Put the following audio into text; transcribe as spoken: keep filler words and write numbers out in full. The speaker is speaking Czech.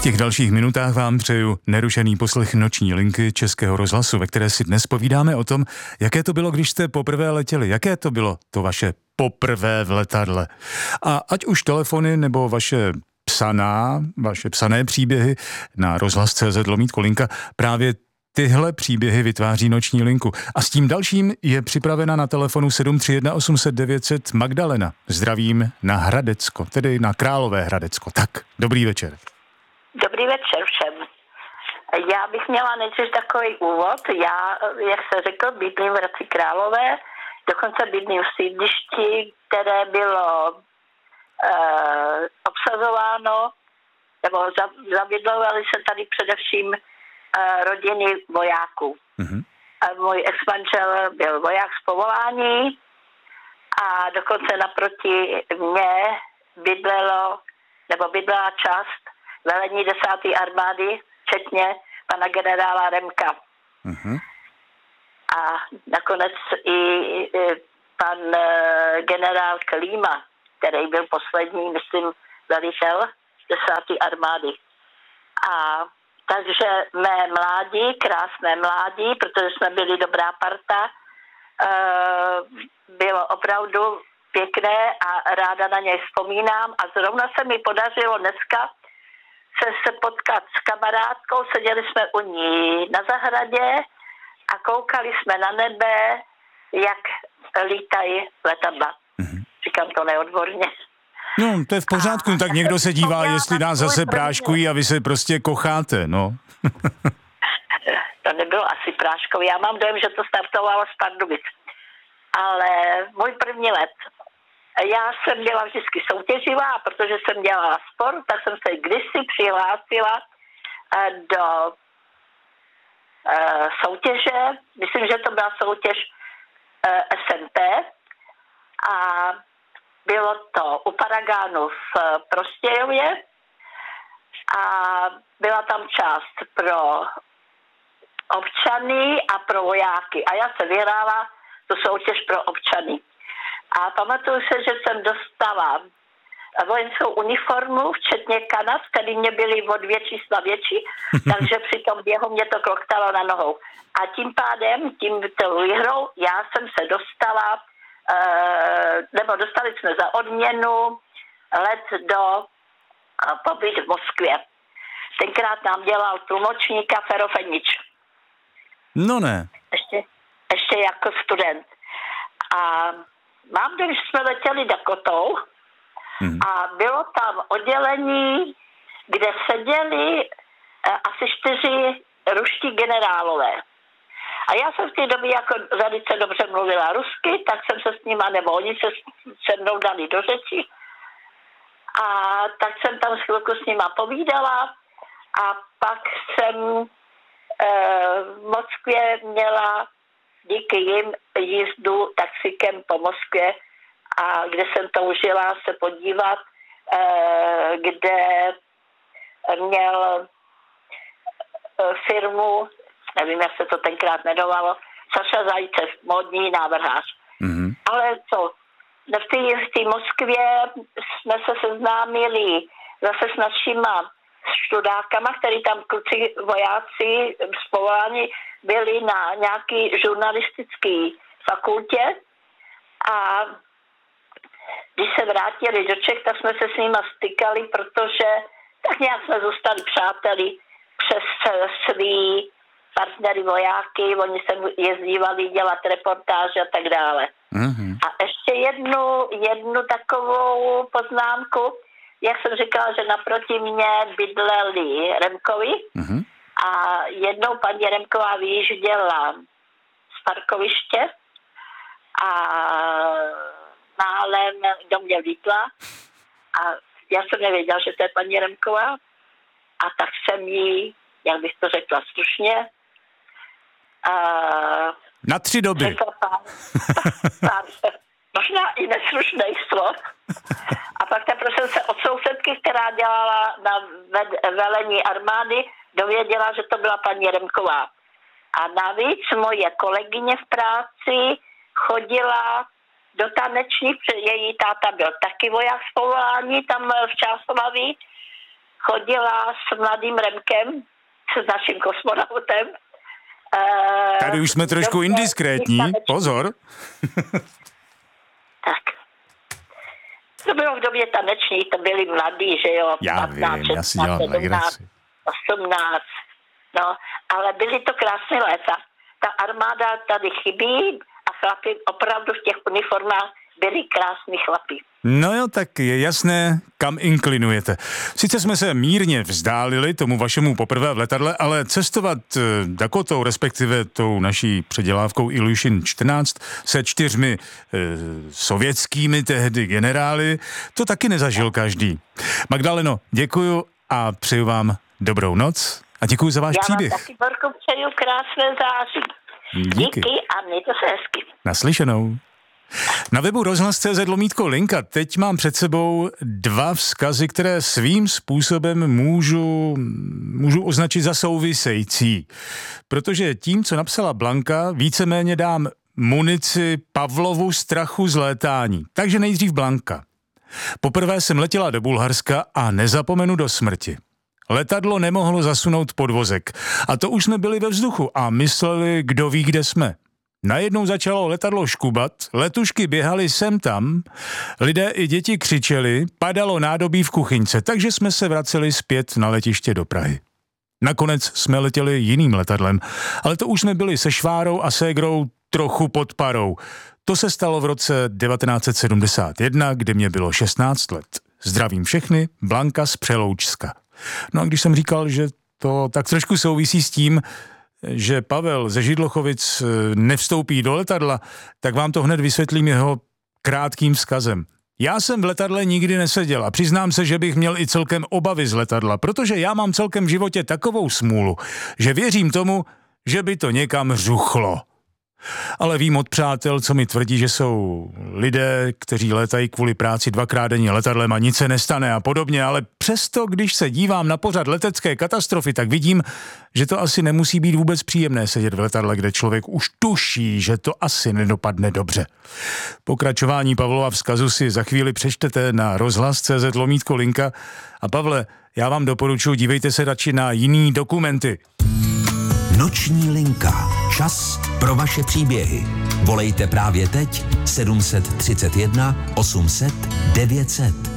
V těch dalších minutách vám přeju nerušený poslech Noční linky Českého rozhlasu, ve které si dnes povídáme o tom, jaké to bylo, když jste poprvé letěli, jaké to bylo to vaše poprvé v letadle. A ať už telefony nebo vaše psaná, vaše psané příběhy na rozhlas tečka cé zet lomítko linka, právě tyhle příběhy vytváří Noční linku. A s tím dalším je připravena na telefonu sedm tři jedna osm set devět set Magdalena. Zdravím na Hradecko, tedy na Králové Hradecko. Tak, dobrý večer. Dobrý večer všem. Já bych měla nejdřív takový úvod. Já, jak se řekl, bydlím v Hradci Králové, dokonce bydlím v sídlišti, které bylo eh, obsazováno, nebo zabydlovaly se tady především eh, rodiny vojáků. Mm-hmm. A můj ex-manžel byl voják z povolání a dokonce naproti mě bydlelo, nebo bydlela část velení desáté armády, včetně pana generála Remka. Mm-hmm. A nakonec i, i pan uh, generál Klíma, který byl poslední, myslím, velitel desáté armády. A takže mé mládí, krásné mládí, protože jsme byli dobrá parta, uh, bylo opravdu pěkné a ráda na něj vzpomínám. A zrovna se mi podařilo dneska se, se potkat s kamarádkou, seděli jsme u ní na zahradě a koukali jsme na nebe, jak lítají letadla. Mm-hmm. Říkám to neodborně. No, to je v pořádku, a tak někdo se dívá, jestli nás zase práškují a vy se prostě kocháte, no. To nebylo asi práškový, já mám dojem, že to startovalo z Pardubic. Ale můj první let, já jsem byla vždycky soutěživá, protože jsem dělala sport, tak jsem se kdysi přihlásila do uh, soutěže, myslím, že to byla soutěž uh, S M P a bylo to u Paragánu v Prostějově a byla tam část pro občany a pro vojáky a já se vyhrála tu soutěž pro občany. A pamatuju se, že jsem dostala vojenskou uniformu, včetně kanat, které mě byly o dvě čísla větší, takže při tom běhu mě to kloktalo na nohou. A tím pádem, tím tou výhrou, já jsem se dostala, nebo dostali jsme za odměnu let do pobyt v Moskvě. Tenkrát nám dělal tlumočníka Ferofenič. No ne. Ještě, ještě jako student. A mám, když jsme letěli Dakotou hmm. a bylo tam oddělení, kde seděli eh, asi čtyři ruští generálové. A já jsem v té době jako velice dobře mluvila rusky, tak jsem se s nima, nebo oni se se mnou dali do řeči. A tak jsem tam chvilku s nima povídala a pak jsem eh, v Moskvě měla díky jim jízdu taxikem po Moskvě a kde jsem toužila se podívat, kde měl firmu, nevím, jak se to tenkrát jmenovalo, Saša Zajcev, módní návrhář. Mm-hmm. Ale co, v té, v té Moskvě jsme se seznámili zase s našima študákama, který tam kluci vojáci z povolání byli na nějaký žurnalistický fakultě a když se vrátili do Čech, tak jsme se s nima stykali, protože tak nějak jsme zůstali přáteli přes svý partnery vojáky, oni se jezdívali dělat reportáže a tak dále. Mm-hmm. A ještě jednu, jednu takovou poznámku, jak jsem říkala, že naproti mě bydleli Remkovi mm-hmm. a jednou paní Remková vyjížděla z parkoviště a málem do mě vítla a já jsem nevěděla, že to je paní Remková a tak jsem jí, jak bych to řekla slušně, a na tři doby. Řekla pár, pár, možná i neslušných slov. A pak teprve jsem se od sousedky, která dělala na velení armády, dověděla, že to byla paní Remková. A navíc moje kolegyně v práci chodila do taneční, její táta byl taky voják z povolání tam v Čáslaví chodila s mladým Remkem, s naším kosmonautem. Tady už jsme trošku indiskrétní, pozor. Tak. To bylo v době taneční, to byli mladí, že jo. Já patnáct, vím, já si dělám legraci. osmnáct, no, ale byly to krásné léta. Ta armáda tady chybí a chlapi opravdu v těch uniformách byli krásní chlapi. No jo, tak je jasné, kam inklinujete. Sice jsme se mírně vzdálili tomu vašemu poprvé v letadle, ale cestovat Dakotou, respektive tou naší předělávkou Ilyushin čtrnáct se čtyřmi e, sovětskými tehdy generály, to taky nezažil každý. Magdaleno, děkuju a přeju vám dobrou noc a děkuju za váš Já příběh. Já vám taky, Borko, přeju krásné září. Díky. Díky a mějte se hezky. Naslyšenou. Na webu rozhlas tečka cé zet lomítko linka teď mám před sebou dva vzkazy, které svým způsobem můžu, můžu označit za související. Protože tím, co napsala Blanka, víceméně dám munici Pavlovu strachu z létání. Takže nejdřív Blanka. Poprvé jsem letěla do Bulharska a nezapomenu do smrti. Letadlo nemohlo zasunout podvozek. A to už jsme byli ve vzduchu a mysleli, kdo ví, kde jsme. Najednou začalo letadlo škubat, letušky běhaly sem tam, lidé i děti křičeli, padalo nádobí v kuchyňce, takže jsme se vraceli zpět na letiště do Prahy. Nakonec jsme letěli jiným letadlem, ale to už jsme byli se švárou a ségrou trochu pod parou. To se stalo v roce devatenáct set sedmdesát jedna, kdy mě bylo šestnáct let. Zdravím všechny, Blanka z Přeloučska. No a když jsem říkal, že to tak trošku souvisí s tím, že Pavel ze Židlochovic nevstoupí do letadla, tak vám to hned vysvětlím jeho krátkým vzkazem. Já jsem v letadle nikdy neseděl a přiznám se, že bych měl i celkem obavy z letadla, protože já mám celkem v životě takovou smůlu, že věřím tomu, že by to někam řuchlo. Ale vím od přátel, co mi tvrdí, že jsou lidé, kteří létají kvůli práci dvakrát denně letadlem a nic se nestane a podobně, ale přesto, když se dívám na pořad letecké katastrofy, tak vidím, že to asi nemusí být vůbec příjemné sedět v letadle, kde člověk už tuší, že to asi nedopadne dobře. Pokračování Pavlova vzkazu si za chvíli přečtete na rozhlas tečka cé zet lomítko linka a Pavle, já vám doporučuji, dívejte se radši na jiný dokumenty. Noční linka. Čas pro vaše příběhy. Volejte právě teď sedm set třicet jedna osm set devět set.